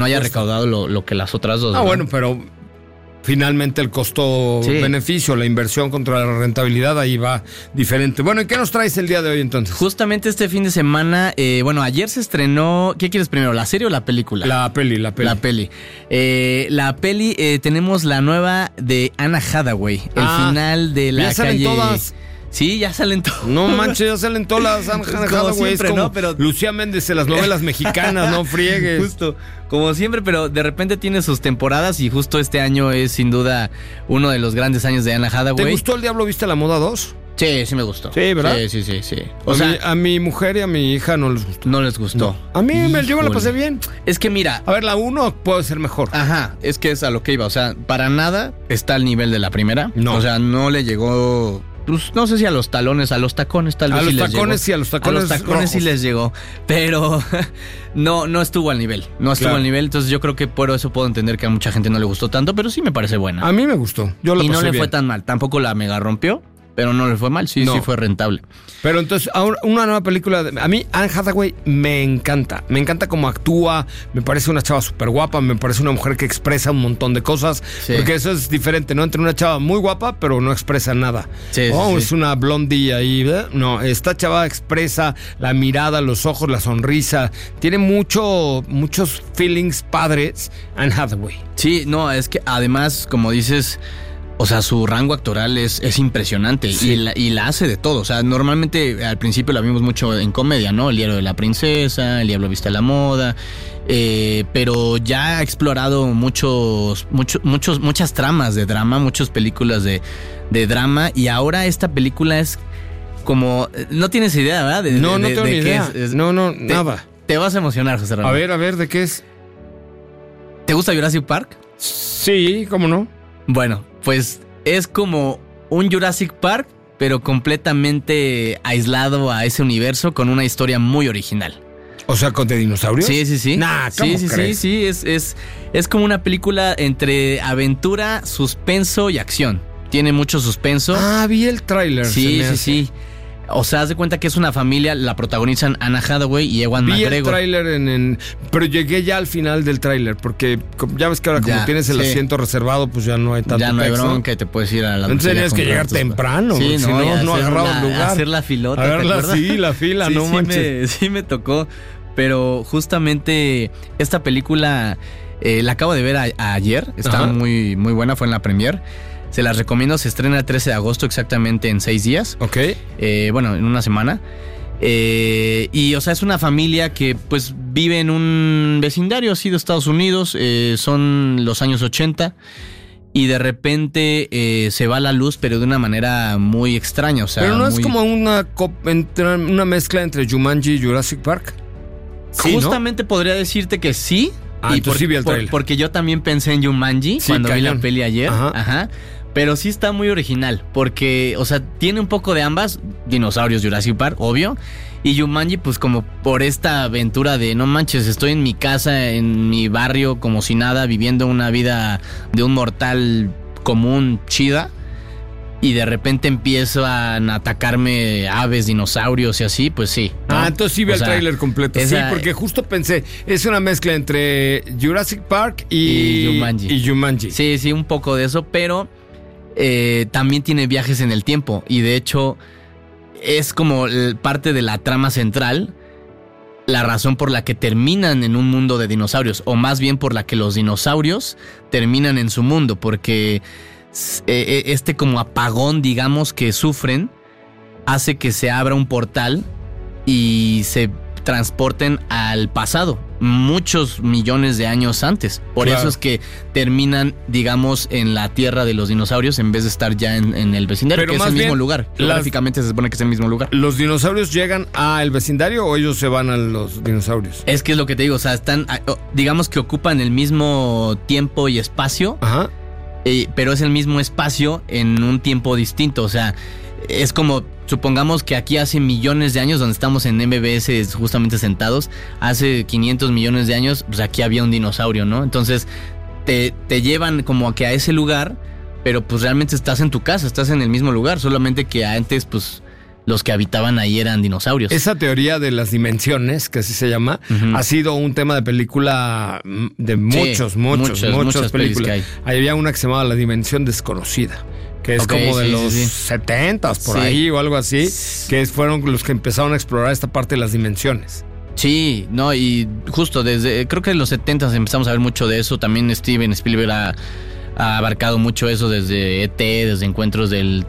no haya recaudado lo que las otras dos. Ah, ¿verdad? Bueno, pero finalmente el costo-beneficio, la inversión contra la rentabilidad, ahí va diferente. Bueno, ¿y qué nos traes el día de hoy entonces? Justamente este fin de semana, ayer se estrenó, ¿qué quieres primero, la serie o la película? La peli. La peli, tenemos la nueva de Anne Hathaway, el final de la ya salen calle... todas. Sí, ya salen todas. No manches, ya salen todas las Anne Hathaway. Siempre, es como ¿no? Pero... Lucía Méndez en las novelas mexicanas, no friegues. Justo, como siempre, pero de repente tiene sus temporadas y justo este año es sin duda uno de los grandes años de Anne Hathaway. ¿Te gustó El Diablo Viste a la Moda 2? Sí me gustó. Sí, ¿verdad? Sí. O sea, a mi mujer y a mi hija no les gustó. No les gustó. No. A mí yo me la pasé bien. Es que mira... A ver, la 1 puede ser mejor. Ajá, es que es a lo que iba. O sea, para nada está al nivel de la primera. No. O sea, no le llegó... Pues no sé si a los talones, a los tacones tal vez. A sí los les tacones llegó. sí, a los tacones sí rojos. les llegó. Pero no estuvo al nivel. No estuvo Claro. al nivel. Entonces yo creo que por eso puedo entender que a mucha gente no le gustó tanto. Pero sí me parece buena. A mí me gustó. Yo la y pasé no le bien. fue tan mal. Tampoco la mega rompió. Pero no le fue mal. Sí fue rentable. Pero entonces, ahora una nueva película. A mí, Anne Hathaway me encanta. Me encanta cómo actúa. Me parece una chava súper guapa. Me parece una mujer que expresa un montón de cosas. Sí. Porque eso es diferente, ¿no? Entre una chava muy guapa, pero no expresa nada. Sí. Es una blondie ahí. ¿verdad? No, esta chava expresa la mirada, los ojos, la sonrisa. Tiene muchos feelings padres. Anne Hathaway. Sí, no, es que además, como dices... O sea, su rango actoral es impresionante. Sí. Y la hace de todo. O sea, normalmente al principio la vimos mucho en comedia, ¿no? El diario de la princesa, El diablo viste a la moda. Pero ya ha explorado muchas tramas de drama, muchas películas de drama. Y ahora esta película es como... No tienes idea, ¿verdad? No tengo ni idea. Nada. Te vas a emocionar, José Ramón. A ver, ¿de qué es? ¿Te gusta Jurassic Park? Sí, ¿cómo no? Bueno, pues es como un Jurassic Park, pero completamente aislado a ese universo con una historia muy original. O sea, ¿con de dinosaurios? Sí. Nah, ¿cómo crees? Sí. Es como una película entre aventura, suspenso y acción. Tiene mucho suspenso. Ah, vi el tráiler. Sí. O sea, haz de cuenta que es una familia, la protagonizan Anne Hathaway y Ewan McGregor. Vi el tráiler pero llegué ya al final del tráiler, porque ya ves que ahora como tienes el asiento reservado, pues ya no hay tanto ya no hay texto. bronca y te puedes ir a la... Entonces tenías que llegar temprano, sí, si no agarraba un lugar. Hacer la filota, la fila, no manches. Sí me tocó, pero justamente esta película la acabo de ver ayer, está muy, muy buena, fue en la premier. Se las recomiendo, se estrena el 13 de agosto exactamente en 6 días. Ok. En una semana. Y o sea, es una familia que pues vive en un vecindario así de Estados Unidos. Son los años 80. Y de repente se va la luz, pero de una manera muy extraña. O sea, pero no es como una mezcla entre Jumanji y Jurassic Park. Sí, justamente, ¿no? Podría decirte que sí. Sí vi el trailer. Porque yo también pensé en Jumanji cuando vi la peli ayer. Ajá. Pero sí está muy original, porque, o sea, tiene un poco de ambas, dinosaurios, Jurassic Park, obvio, y Jumanji, pues como por esta aventura de, no manches, estoy en mi casa, en mi barrio, como si nada, viviendo una vida de un mortal común, chida, y de repente empiezan a atacarme aves, dinosaurios y así, pues sí, ¿no? Entonces sí vi el tráiler completo. Sí, porque justo pensé, es una mezcla entre Jurassic Park y Jumanji. Sí, un poco de eso, pero... también tiene viajes en el tiempo y de hecho es como parte de la trama central, la razón por la que terminan en un mundo de dinosaurios, o más bien por la que los dinosaurios terminan en su mundo, porque este como apagón, digamos, que sufren hace que se abra un portal y se transporten al pasado, muchos millones de años antes. Por eso es que terminan, digamos, en la tierra de los dinosaurios en vez de estar ya en el vecindario, pero que es el mismo lugar. Geográficamente se supone que es el mismo lugar. ¿Los dinosaurios llegan al vecindario o ellos se van a los dinosaurios? Es que es lo que te digo, o sea, están, digamos que ocupan el mismo tiempo y espacio, pero es el mismo espacio en un tiempo distinto, o sea, es como... Supongamos que aquí hace millones de años, donde estamos en MBS justamente sentados, hace 500 millones de años, pues aquí había un dinosaurio, ¿no? Entonces te llevan como que a ese lugar, pero pues realmente estás en tu casa, estás en el mismo lugar, solamente que antes pues los que habitaban ahí eran dinosaurios. Esa teoría de las dimensiones, que así se llama, ha sido un tema de película de muchas películas. Que hay. Ahí había una que se llamaba La Dimensión Desconocida, que es como de los 70s, por ahí o algo así, que fueron los que empezaron a explorar esta parte de las dimensiones. Sí, no, y justo desde, creo que en los 70s empezamos a ver mucho de eso. También Steven Spielberg ha abarcado mucho eso desde E.T., desde encuentros del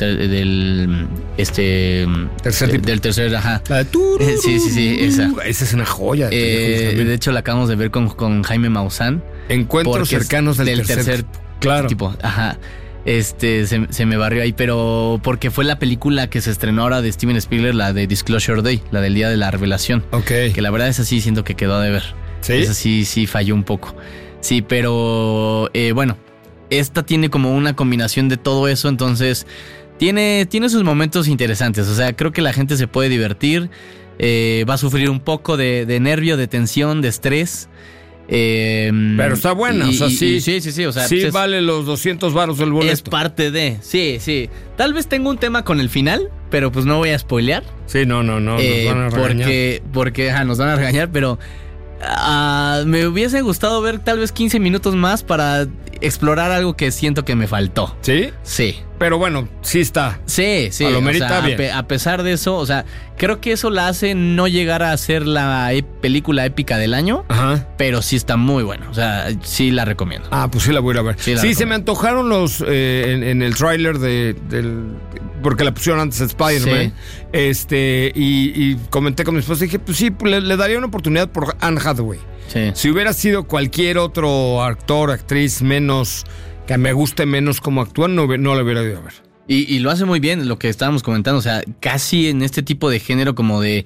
tercer, ajá. La de sí, esa. Esa es una joya. De hecho, la acabamos de ver con Jaime Maussan. Encuentros cercanos del tercer claro. tipo, ajá. Se me barrió ahí, pero porque fue la película que se estrenó ahora de Steven Spielberg, la de Disclosure Day, la del Día de la Revelación. Ok. Que la verdad esa sí siento que quedó a deber. ¿Sí? Esa sí falló un poco. Sí, pero bueno, esta tiene como una combinación de todo eso, entonces tiene sus momentos interesantes. O sea, creo que la gente se puede divertir, va a sufrir un poco de nervio, de tensión, de estrés. Pero está buena, o sea, sí, o sea, sí vale los $200 del boleto. Es parte de, sí. Tal vez tengo un tema con el final, pero pues no voy a spoilear. Sí, no, nos van a regañar. Porque nos van a regañar, pero me hubiese gustado ver tal vez 15 minutos más para explorar algo que siento que me faltó. ¿Sí? Sí. Pero bueno, sí está. Sí. A lo merita bien. A pesar de eso, o sea, creo que eso la hace no llegar a ser la película épica del año. Ajá. Pero sí está muy buena. O sea, sí la recomiendo. Pues sí la voy a ir a ver. Sí, se me antojaron los en el tráiler porque la pusieron antes a Spider-Man. Sí. Y comenté con mi esposa y dije, pues sí, le daría una oportunidad por Anne Hathaway. Sí. Si hubiera sido cualquier otro actor, actriz menos, que me guste menos cómo actúan, no lo hubiera ido a ver. Y lo hace muy bien, lo que estábamos comentando. O sea, casi en este tipo de género como de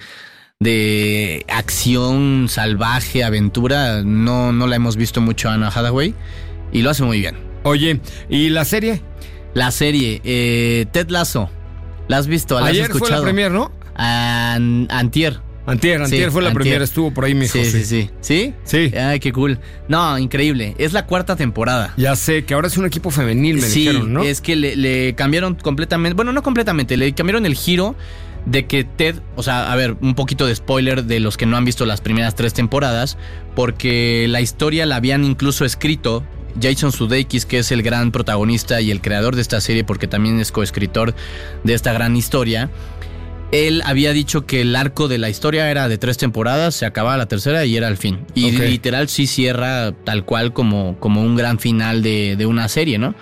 acción salvaje, aventura, no la hemos visto mucho a Anne Hathaway. Y lo hace muy bien. Oye, ¿y la serie? La serie, Ted Lasso. ¿La has visto? ¿La has escuchado? Ayer fue la premier, ¿no? Antier fue la premier, estuvo por ahí mi hijo. Sí. ¿Sí? Sí. Ay, qué cool. No, increíble. Es la 4ª temporada. Ya sé, que ahora es un equipo femenil, me dijeron, ¿no? Sí, es que le cambiaron completamente, bueno, no completamente, le cambiaron el giro de que Ted, o sea, a ver, un poquito de spoiler de los que no han visto las primeras 3 temporadas, porque la historia la habían incluso escrito Jason Sudeikis, que es el gran protagonista y el creador de esta serie, porque también es coescritor de esta gran historia. Él había dicho que el arco de la historia era de 3 temporadas, se acababa la tercera y era el fin. Y literal sí cierra tal cual como un gran final de una serie, ¿no?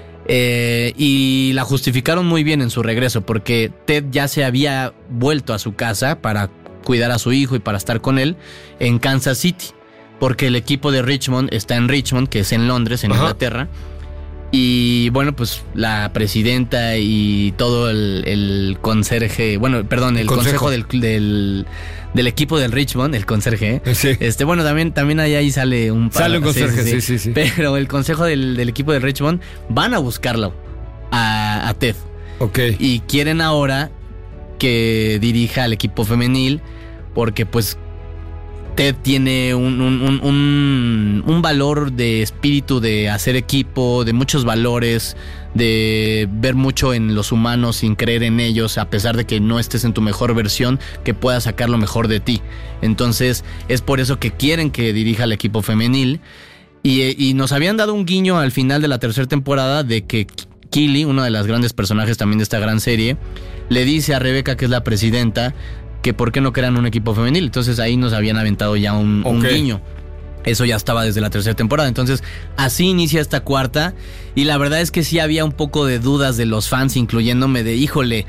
Y la justificaron muy bien en su regreso, porque Ted ya se había vuelto a su casa para cuidar a su hijo y para estar con él en Kansas City, porque el equipo de Richmond está en Richmond, que es en Londres, en Inglaterra. Y bueno, pues la presidenta y todo el conserje, bueno, perdón, el consejo del equipo del Richmond, el conserje. Sí. Bueno, también ahí sale un conserje, sí. Pero el consejo del equipo de Richmond van a buscarlo a Ted. Ok. Y quieren ahora que dirija al equipo femenil, porque pues Ted tiene un valor de espíritu, de hacer equipo, de muchos valores, de ver mucho en los humanos sin creer en ellos, a pesar de que no estés en tu mejor versión, que puedas sacar lo mejor de ti. Entonces es por eso que quieren que dirija al equipo femenil. Y nos habían dado un guiño al final de la 3ª temporada de que Keely, uno de los grandes personajes también de esta gran serie, le dice a Rebecca, que es la presidenta, que por qué no crean un equipo femenil. Entonces ahí nos habían aventado ya un guiño. Eso ya estaba desde la 3ª temporada. Entonces así inicia esta 4ª. Y la verdad es que sí había un poco de dudas de los fans, incluyéndome, de híjole,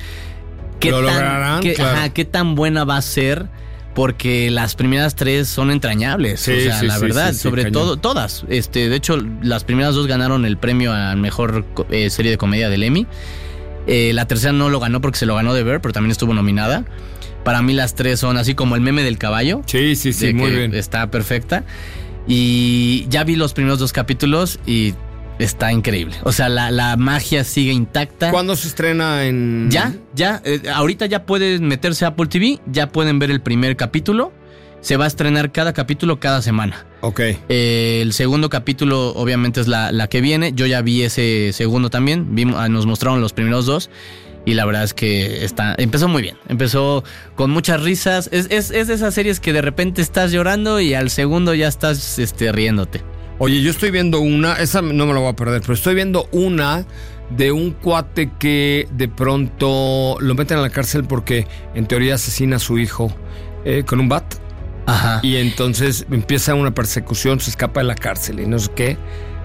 ¿qué tan buena va a ser? Porque las primeras 3 son entrañables. Sí, o sea, la verdad, sobre cañón. todo todas. De hecho, las primeras 2 ganaron el premio a mejor serie de comedia del Emmy. La tercera no lo ganó porque se lo ganó The Bear, pero también estuvo nominada. Para mí las 3 son así como el meme del caballo. Sí, muy bien. Está perfecta. Y ya vi los primeros 2 capítulos y está increíble. O sea, la magia sigue intacta. ¿Cuándo se estrena en...? Ya. Ahorita ya pueden meterse a Apple TV, ya pueden ver el primer capítulo. Se va a estrenar cada capítulo cada semana. Ok. El segundo capítulo obviamente es la que viene. Yo ya vi ese segundo también. Nos mostraron los primeros 2. Y la verdad es que empezó muy bien. Empezó con muchas risas. Es de esas series que de repente estás llorando y al segundo ya estás riéndote. Oye, yo estoy viendo esa no me la voy a perder, pero estoy viendo una de un cuate que de pronto lo meten a la cárcel porque en teoría asesina a su hijo con un bat. Ajá. Y entonces empieza una persecución, se escapa de la cárcel y no sé qué.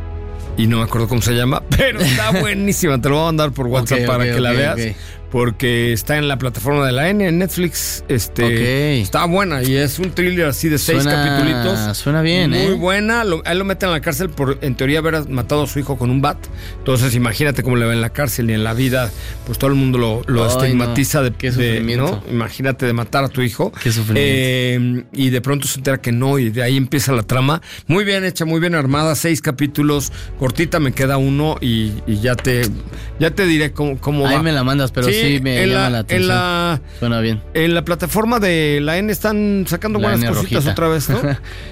Y no me acuerdo cómo se llama, pero está buenísima. Te lo voy a mandar por WhatsApp para que la veas. Porque está en la plataforma de la N, en Netflix. Está buena y es un thriller así de 6 capitulitos. Suena bien, muy buena. A él lo meten a la cárcel por, en teoría, haber matado a su hijo con un bat. Entonces, imagínate cómo le va en la cárcel y en la vida. Pues todo el mundo lo estigmatiza Qué sufrimiento. ¿no? Imagínate de matar a tu hijo. Qué sufrimiento. Y de pronto se entera que no, y de ahí empieza la trama. Muy bien hecha, muy bien armada. 6 capítulos. Cortita, me queda uno y ya te diré cómo va. Ahí me la mandas, pero sí me llama la atención. Suena bien. En la plataforma de la N están sacando buenas cositas otra vez, ¿no?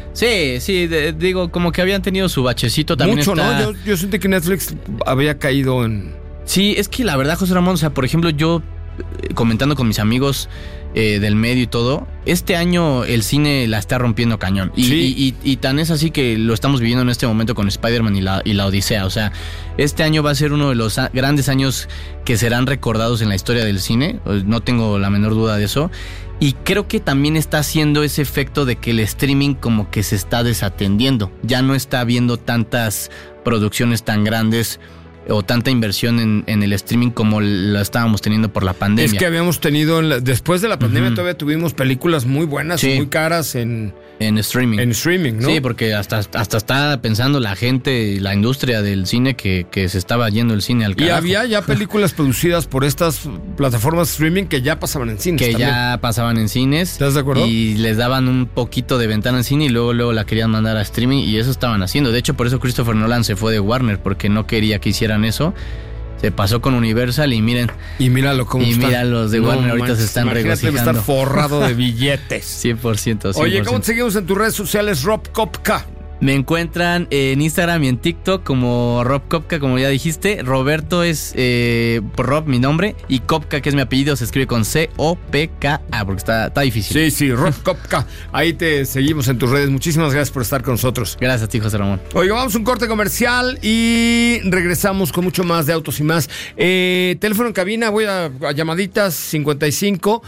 Sí, digo, como que habían tenido su bachecito también. Mucho, ¿no? Yo sentí que Netflix había caído en... Sí, es que la verdad, José Ramón, o sea, por ejemplo, yo comentando con mis amigos del medio y todo, este año el cine la está rompiendo cañón. Y tan es así que lo estamos viviendo en este momento con Spider-Man y la Odisea. O sea, este año va a ser uno de los grandes años que serán recordados en la historia del cine. No tengo la menor duda de eso. Y creo que también está haciendo ese efecto de que el streaming como que se está desatendiendo. Ya no está habiendo tantas producciones tan grandes o tanta inversión en el streaming como la estábamos teniendo por la pandemia. Es que habíamos tenido, después de la pandemia todavía tuvimos películas muy buenas y muy caras en streaming. En streaming, ¿no? Sí, porque hasta está pensando la gente, la industria del cine que se estaba yendo el cine al carajo. Y había ya películas producidas por estas plataformas de streaming que ya pasaban en cines. Ya pasaban en cines. ¿Estás de acuerdo? Y les daban un poquito de ventana en cine y luego la querían mandar a streaming y eso estaban haciendo. De hecho, por eso Christopher Nolan se fue de Warner, porque no quería que hicieran eso. Se pasó con Universal y miren. Y míralo cómo está. Y mira, los de Warner ahorita se están regocijando. Imagínate estar forrado de billetes. 100%. Oye, ¿cómo te seguimos en tus redes sociales, Rob Kopka? Me encuentran en Instagram y en TikTok como Rob Kopka, como ya dijiste. Roberto es por Rob, mi nombre. Y Kopka, que es mi apellido, se escribe con C-O-P-K-A, porque está difícil. Sí, Rob Kopka. Ahí te seguimos en tus redes. Muchísimas gracias por estar con nosotros. Gracias a ti, José Ramón. Oiga, vamos a un corte comercial y regresamos con mucho más de Autos y Más. Teléfono en cabina, voy a llamaditas 55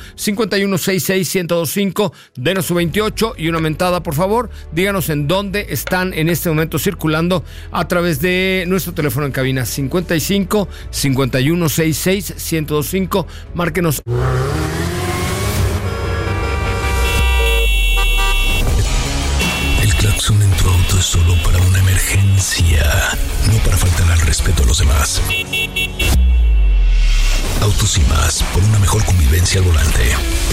5166 1025. Denos su 28 y una mentada, por favor. Díganos en dónde están en este momento circulando a través de nuestro teléfono en cabina 55 5166 1025. Márquenos. El claxon en tu auto es solo para una emergencia, no para faltar al respeto a los demás. Autos y Más, por una mejor convivencia al volante.